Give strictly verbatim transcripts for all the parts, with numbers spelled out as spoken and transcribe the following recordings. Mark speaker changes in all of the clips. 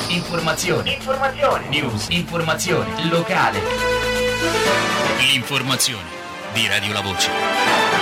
Speaker 1: Informazione. Informazione. News. Informazione. Locale. L'informazione di Radio La Voce.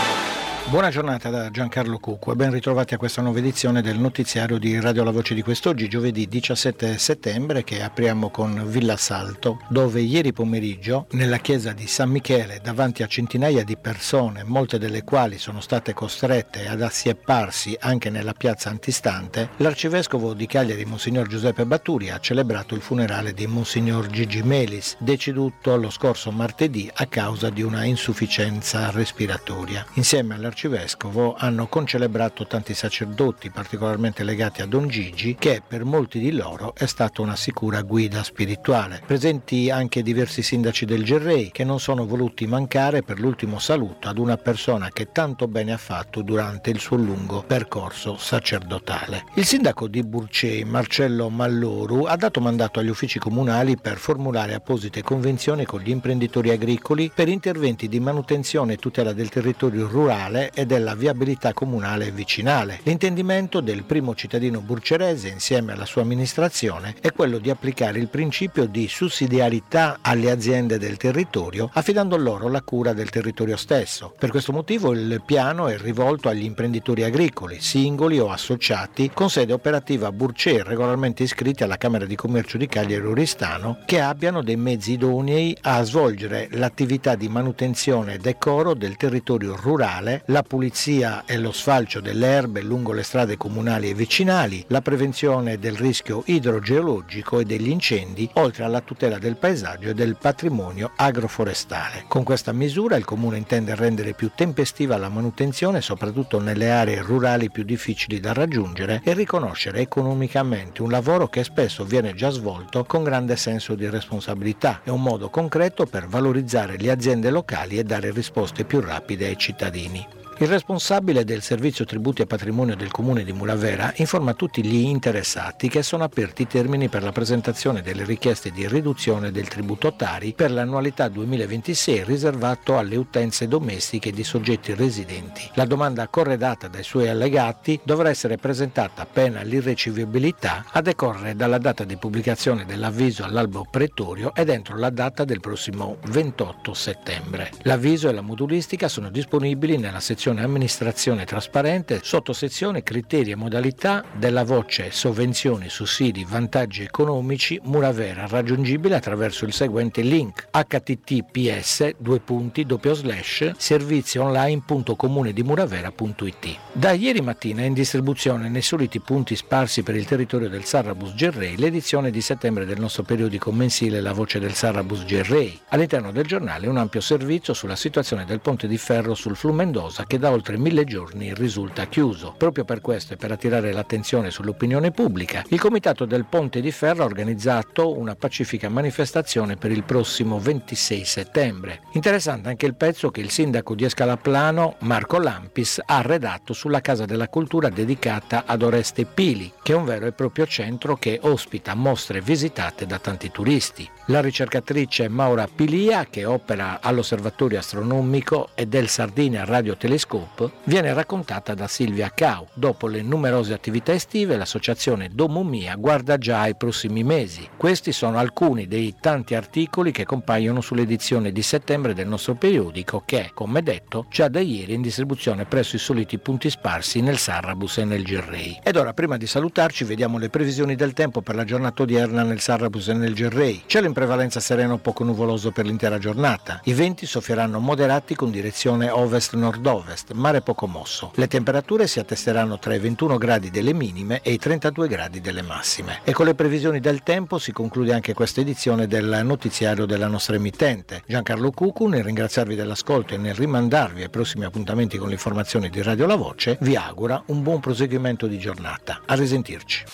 Speaker 2: Buona giornata da Giancarlo Cucco e ben ritrovati a questa nuova edizione del notiziario di Radio La Voce di quest'oggi, giovedì diciassette settembre, che apriamo con Villa Salto, dove ieri pomeriggio nella chiesa di San Michele, davanti a centinaia di persone, molte delle quali sono state costrette ad assieparsi anche nella piazza antistante, l'arcivescovo di Cagliari, Monsignor Giuseppe Batturi, ha celebrato il funerale di Monsignor Gigi Melis, deceduto lo scorso martedì a causa di una insufficienza respiratoria. Insieme all'arcivescovo Vescovo hanno concelebrato tanti sacerdoti particolarmente legati a Don Gigi, che per molti di loro è stata una sicura guida spirituale. Presenti anche diversi sindaci del Gerrei, che non sono voluti mancare per l'ultimo saluto ad una persona che tanto bene ha fatto durante il suo lungo percorso sacerdotale. Il sindaco di Burcei, Marcello Malloru, ha dato mandato agli uffici comunali per formulare apposite convenzioni con gli imprenditori agricoli per interventi di manutenzione e tutela del territorio rurale e della viabilità comunale e vicinale. L'intendimento del primo cittadino burcerese insieme alla sua amministrazione è quello di applicare il principio di sussidiarietà alle aziende del territorio, affidando loro la cura del territorio stesso. Per questo motivo il piano è rivolto agli imprenditori agricoli, singoli o associati, con sede operativa a Burcei, regolarmente iscritti alla Camera di Commercio di Cagliari Oristano, che abbiano dei mezzi idonei a svolgere l'attività di manutenzione e decoro del territorio rurale, la pulizia e lo sfalcio delle erbe lungo le strade comunali e vicinali, la prevenzione del rischio idrogeologico e degli incendi, oltre alla tutela del paesaggio e del patrimonio agroforestale. Con questa misura il Comune intende rendere più tempestiva la manutenzione, soprattutto nelle aree rurali più difficili da raggiungere, e riconoscere economicamente un lavoro che spesso viene già svolto con grande senso di responsabilità. È un modo concreto per valorizzare le aziende locali e dare risposte più rapide ai cittadini. Il responsabile del servizio tributi e patrimonio del comune di Muravera informa tutti gli interessati che sono aperti i termini per la presentazione delle richieste di riduzione del tributo Tari per l'annualità duemilaventisei riservato alle utenze domestiche di soggetti residenti. La domanda corredata dai suoi allegati dovrà essere presentata pena l'irricevibilità a decorrere dalla data di pubblicazione dell'avviso all'albo pretorio ed entro la data del prossimo ventotto settembre. L'avviso e la modulistica sono disponibili nella sezione amministrazione trasparente, sottosezione criteri e modalità della voce sovvenzioni, sussidi, vantaggi economici Muravera, raggiungibile attraverso il seguente link: h t t p s due punti doppio slash servizionline punto comune di muravera punto i t. Da ieri mattina è in distribuzione nei soliti punti sparsi per il territorio del Sarrabus Gerrei l'edizione di settembre del nostro periodico mensile La Voce del Sarrabus Gerrei. All'interno del giornale un ampio servizio sulla situazione del ponte di ferro sul Flumendosa, che da oltre mille giorni risulta chiuso. Proprio per questo e per attirare l'attenzione sull'opinione pubblica, il Comitato del Ponte di Ferro ha organizzato una pacifica manifestazione per il prossimo ventisei settembre. Interessante anche il pezzo che il sindaco di Escalaplano, Marco Lampis, ha redatto sulla Casa della Cultura dedicata ad Oreste Pili, che è un vero e proprio centro che ospita mostre visitate da tanti turisti. La ricercatrice Maura Pilia, che opera all'Osservatorio Astronomico e del Sardinia Radiotelescope, viene raccontata da Silvia Cau. Dopo le numerose attività estive, l'associazione Domo Mia guarda già ai prossimi mesi. Questi sono alcuni dei tanti articoli che compaiono sull'edizione di settembre del nostro periodico che, come detto, già da ieri è in distribuzione presso i soliti punti sparsi nel Sarrabus e nel Gerrei. Ed ora, prima di salutarci, vediamo le previsioni del tempo per la giornata odierna nel Sarrabus e nel Gerrei. Cielo in prevalenza sereno, poco nuvoloso per l'intera giornata. I venti soffieranno moderati con direzione ovest-nord-ovest, mare poco mosso. Le temperature si attesteranno tra i ventuno gradi delle minime e i trentadue gradi delle massime. E con le previsioni del tempo si conclude anche questa edizione del notiziario della nostra emittente. Giancarlo Cuccu, nel ringraziarvi dell'ascolto e nel rimandarvi ai prossimi appuntamenti con le informazioni di Radio La Voce, vi augura un buon proseguimento di giornata. A risentirci.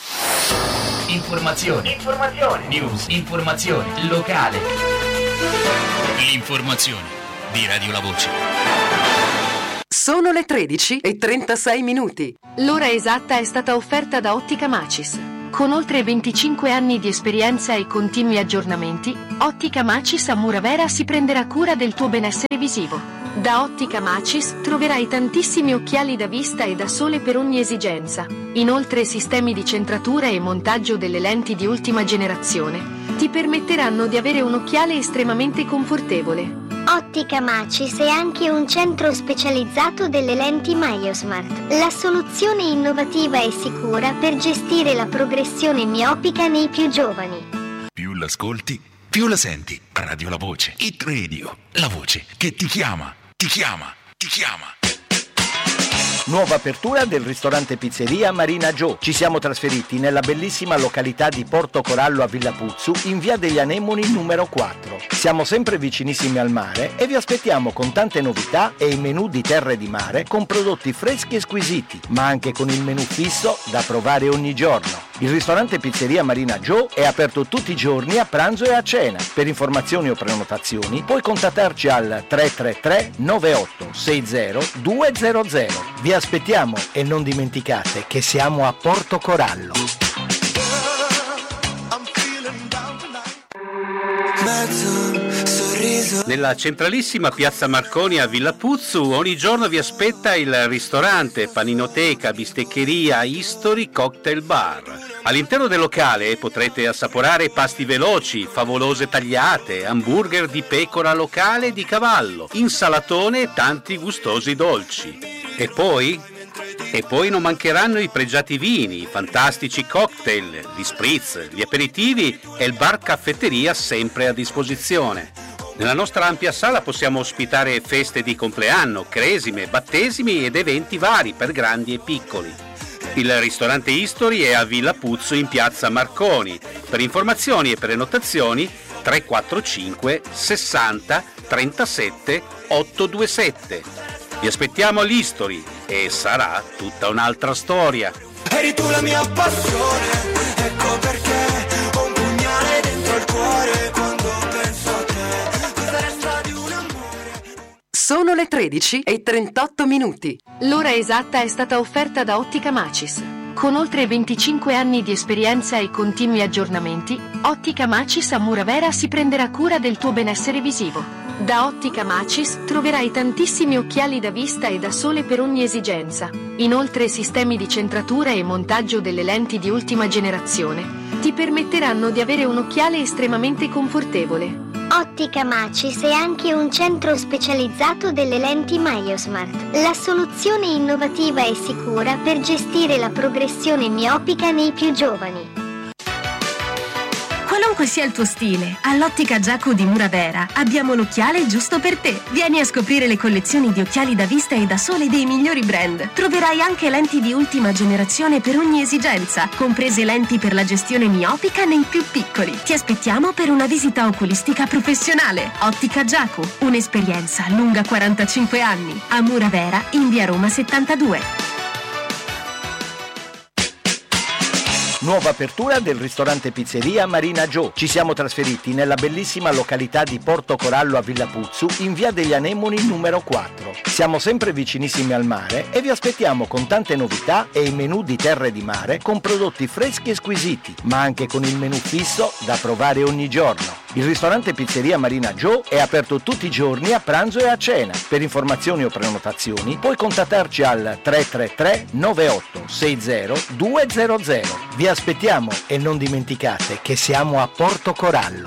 Speaker 1: Informazione. Informazione. News. Informazione. Locale. L'informazione di Radio La Voce.
Speaker 3: Sono le tredici e trentasei minuti.
Speaker 4: L'ora esatta è stata offerta da Ottica Macis. Con oltre venticinque anni di esperienza e continui aggiornamenti, Ottica Macis a Muravera si prenderà cura del tuo benessere visivo. Da Ottica Macis troverai tantissimi occhiali da vista e da sole per ogni esigenza. Inoltre sistemi di centratura e montaggio delle lenti di ultima generazione ti permetteranno di avere un occhiale estremamente confortevole.
Speaker 5: Ottica Macis è anche un centro specializzato delle lenti MyoSmart, la soluzione innovativa e sicura per gestire la progressione miopica nei più giovani.
Speaker 6: Più l'ascolti, più la senti. Radio La Voce, Hit Radio, la voce che ti chiama, ti chiama, ti chiama.
Speaker 2: Nuova apertura del ristorante pizzeria Marina Joe. Ci siamo trasferiti nella bellissima località di Porto Corallo a Villa Puzzu, in via degli Anemoni numero quattro. Siamo sempre vicinissimi al mare e vi aspettiamo con tante novità e i menù di terra e di mare con prodotti freschi e squisiti, ma anche con il menù fisso da provare ogni giorno. Il ristorante pizzeria Marina Joe è aperto tutti i giorni a pranzo e a cena. Per informazioni o prenotazioni puoi contattarci al tre tre tre nove otto sei zero due zero zero. Vi aspettiamo e non dimenticate che siamo a Porto Corallo.
Speaker 7: Nella centralissima piazza Marconi a Villa Puzzu ogni giorno vi aspetta il ristorante, paninoteca, bisteccheria, History Cocktail Bar. All'interno del locale potrete assaporare pasti veloci, favolose tagliate, hamburger di pecora locale e di cavallo, insalatone e tanti gustosi dolci. E poi? E poi non mancheranno i pregiati vini, i fantastici cocktail, gli spritz, gli aperitivi e il bar caffetteria sempre a disposizione. Nella nostra ampia sala possiamo ospitare feste di compleanno, cresime, battesimi ed eventi vari per grandi e piccoli. Il ristorante History è a Villa Puzzu in piazza Marconi. Per informazioni e prenotazioni tre quattro cinque sessanta trentasette ottocentoventisette. Vi aspettiamo all'History e sarà tutta un'altra storia.
Speaker 8: Eri tu la mia passione, ecco perché ho un pugnale dentro il cuore quando penso a te. Cosa resta di un amore?
Speaker 3: Sono le tredici e trentotto minuti.
Speaker 4: L'ora esatta è stata offerta da Ottica Macis. Con oltre venticinque anni di esperienza e continui aggiornamenti, Ottica Macis a Muravera si prenderà cura del tuo benessere visivo. Da Ottica Macis troverai tantissimi occhiali da vista e da sole per ogni esigenza. Inoltre sistemi di centratura e montaggio delle lenti di ultima generazione ti permetteranno di avere un occhiale estremamente confortevole.
Speaker 5: Ottica Macis è anche un centro specializzato delle lenti MyoSmart, la soluzione innovativa e sicura per gestire la progressione miopica nei più giovani.
Speaker 9: Qualunque sia il tuo stile, all'Ottica Giacu di Muravera abbiamo l'occhiale giusto per te. Vieni a scoprire le collezioni di occhiali da vista e da sole dei migliori brand. Troverai anche lenti di ultima generazione per ogni esigenza, comprese lenti per la gestione miopica nei più piccoli. Ti aspettiamo per una visita oculistica professionale. Ottica Giacu, un'esperienza lunga quarantacinque anni. A Muravera, in via Roma settantadue.
Speaker 2: Nuova apertura del ristorante pizzeria Marina Joe. Ci siamo trasferiti nella bellissima località di Porto Corallo a Villa Puzzu in via degli Anemoni numero quattro. Siamo sempre vicinissimi al mare e vi aspettiamo con tante novità e i menù di terra e di mare con prodotti freschi e squisiti, ma anche con il menù fisso da provare ogni giorno. Il ristorante pizzeria Marina Joe è aperto tutti i giorni a pranzo e a cena. Per informazioni o prenotazioni puoi contattarci al tre tre tre nove otto sei zero due zero zero. Vi aspettiamo e non dimenticate che siamo a Porto Corallo.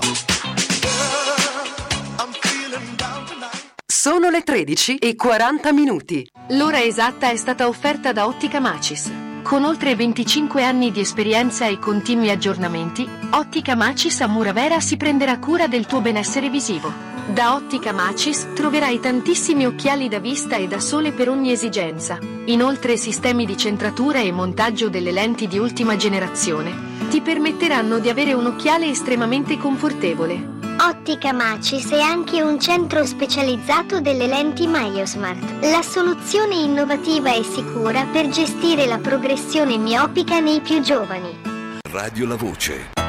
Speaker 3: Sono le tredici e quaranta minuti.
Speaker 4: L'ora esatta è stata offerta da Ottica Macis. Con oltre venticinque anni di esperienza e continui aggiornamenti, Ottica Macis a Muravera si prenderà cura del tuo benessere visivo. Da Ottica Macis troverai tantissimi occhiali da vista e da sole per ogni esigenza. Inoltre sistemi di centratura e montaggio delle lenti di ultima generazione ti permetteranno di avere un occhiale estremamente confortevole.
Speaker 5: Ottica Macis è anche un centro specializzato delle lenti MyoSmart, la soluzione innovativa e sicura per gestire la progressione miopica nei più giovani.
Speaker 6: Radio La Voce.